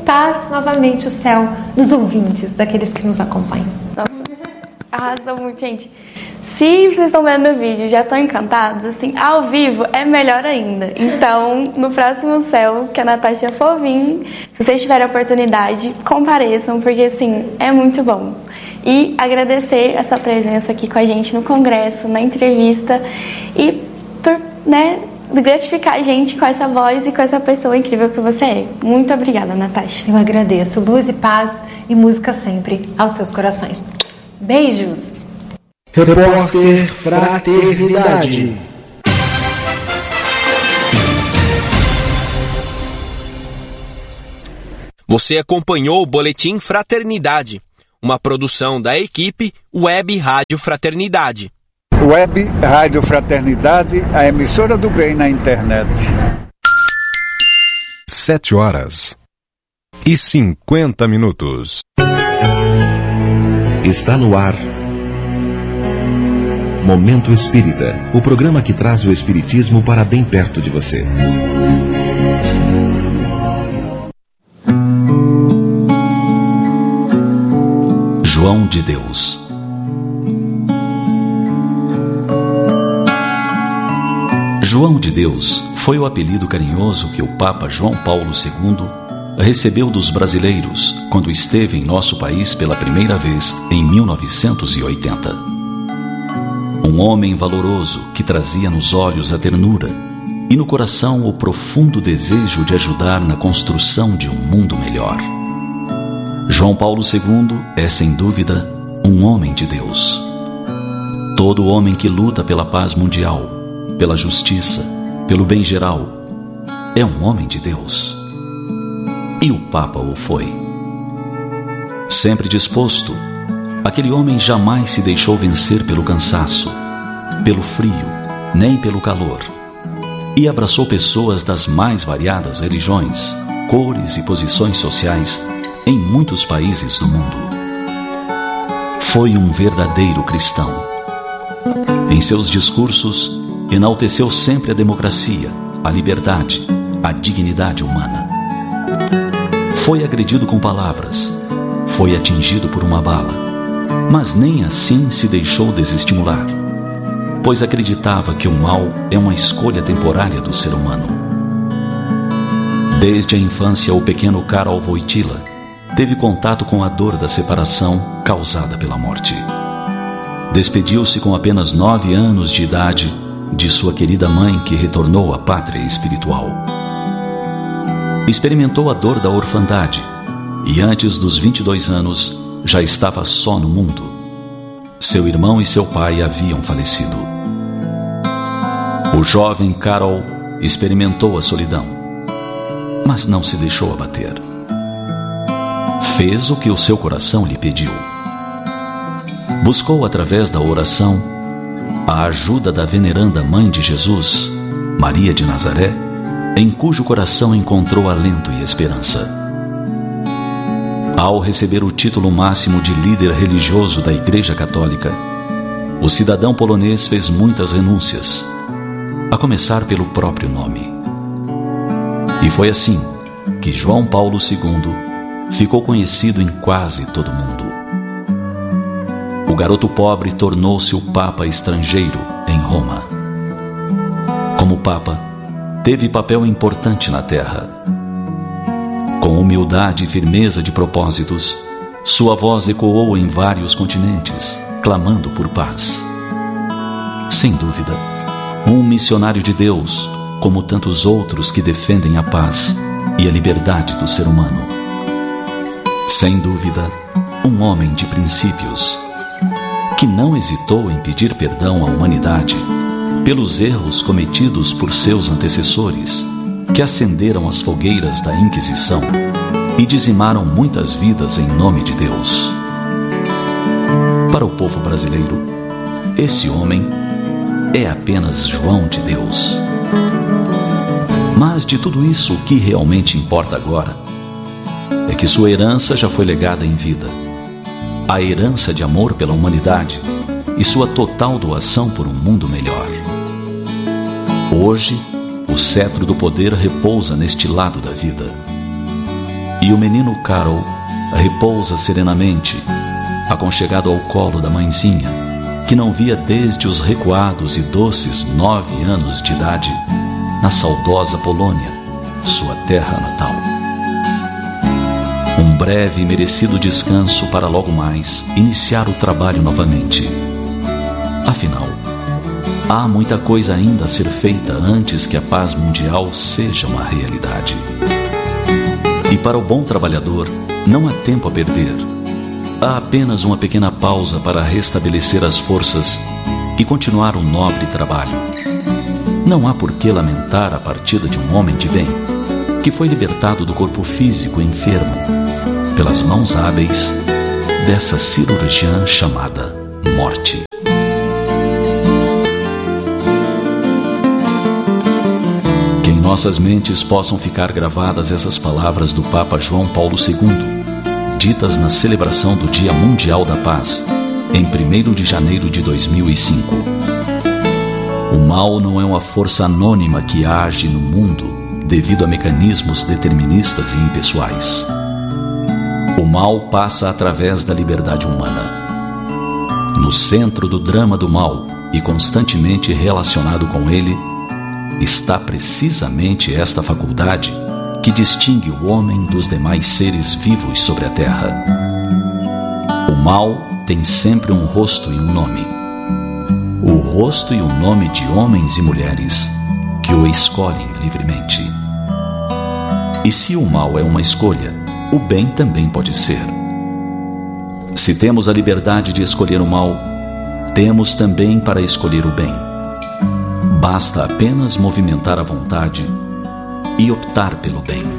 pintar novamente o céu dos ouvintes, daqueles que nos acompanham. Nossa, arrasou muito, gente. Se vocês estão vendo o vídeo e já estão encantados, assim, ao vivo é melhor ainda. Então, no próximo céu que a Natasha for vir, se vocês tiverem a oportunidade, compareçam, porque, assim, é muito bom. E agradecer a sua presença aqui com a gente no congresso, na entrevista, e por, gratificar a gente com essa voz e com essa pessoa incrível que você é. Muito obrigada, Natasha. Eu agradeço. Luz e paz e música sempre aos seus corações. Beijos! Repórter Fraternidade. Você acompanhou o Boletim Fraternidade, uma produção da equipe Web Rádio Fraternidade. Web Rádio Fraternidade, a emissora do bem na internet. 7h50. Está no ar Momento Espírita, o programa que traz o espiritismo para bem perto de você. João de Deus. João de Deus foi o apelido carinhoso que o Papa João Paulo II recebeu dos brasileiros quando esteve em nosso país pela primeira vez em 1980. Um homem valoroso que trazia nos olhos a ternura e no coração o profundo desejo de ajudar na construção de um mundo melhor. João Paulo II é, sem dúvida, um homem de Deus. Todo homem que luta pela paz mundial, pela justiça, pelo bem geral, é um homem de Deus. E o Papa o foi. Sempre disposto, aquele homem jamais se deixou vencer pelo cansaço, pelo frio, nem pelo calor, e abraçou pessoas das mais variadas religiões, cores e posições sociais em muitos países do mundo. Foi um verdadeiro cristão. Em seus discursos, enalteceu sempre a democracia, a liberdade, a dignidade humana. Foi agredido com palavras, foi atingido por uma bala, mas nem assim se deixou desestimular, pois acreditava que o mal é uma escolha temporária do ser humano. Desde a infância, o pequeno Karol Wojtyła teve contato com a dor da separação causada pela morte. Despediu-se com apenas 9 anos de idade de sua querida mãe, que retornou à pátria espiritual. Experimentou a dor da orfandade e antes dos 22 anos já estava só no mundo. Seu irmão e seu pai haviam falecido. O jovem Karol experimentou a solidão, mas não se deixou abater. Fez o que o seu coração lhe pediu. Buscou através da oração a ajuda da veneranda Mãe de Jesus, Maria de Nazaré, em cujo coração encontrou alento e esperança. Ao receber o título máximo de líder religioso da Igreja Católica, o cidadão polonês fez muitas renúncias, a começar pelo próprio nome. E foi assim que João Paulo II ficou conhecido em quase todo o mundo. O garoto pobre tornou-se o Papa estrangeiro em Roma. Como Papa, teve papel importante na Terra. Com humildade e firmeza de propósitos, sua voz ecoou em vários continentes, clamando por paz. Sem dúvida, um missionário de Deus, como tantos outros que defendem a paz e a liberdade do ser humano. Sem dúvida, um homem de princípios, que não hesitou em pedir perdão à humanidade pelos erros cometidos por seus antecessores, que acenderam as fogueiras da Inquisição e dizimaram muitas vidas em nome de Deus. Para o povo brasileiro, esse homem é apenas João de Deus. Mas de tudo isso, o que realmente importa agora é que sua herança já foi legada em vida. A herança de amor pela humanidade e sua total doação por um mundo melhor. Hoje, o cetro do poder repousa neste lado da vida. E o menino Carol repousa serenamente, aconchegado ao colo da mãezinha, que não via desde os recuados e doces 9 anos de idade, na saudosa Polônia, sua terra natal. Um breve e merecido descanso para logo mais iniciar o trabalho novamente. Afinal, há muita coisa ainda a ser feita antes que a paz mundial seja uma realidade. E para o bom trabalhador, não há tempo a perder. Há apenas uma pequena pausa para restabelecer as forças e continuar o nobre trabalho. Não há por que lamentar a partida de um homem de bem, que foi libertado do corpo físico enfermo, pelas mãos hábeis dessa cirurgiã chamada morte. Que em nossas mentes possam ficar gravadas essas palavras do Papa João Paulo II, ditas na celebração do Dia Mundial da Paz, em 1º de janeiro de 2005. O mal não é uma força anônima que age no mundo devido a mecanismos deterministas e impessoais. O mal passa através da liberdade humana. No centro do drama do mal e constantemente relacionado com ele, está precisamente esta faculdade que distingue o homem dos demais seres vivos sobre a terra. O mal tem sempre um rosto e um nome. O rosto e o nome de homens e mulheres que o escolhem livremente. E se o mal é uma escolha, o bem também pode ser. Se temos a liberdade de escolher o mal, temos também para escolher o bem. Basta apenas movimentar a vontade e optar pelo bem.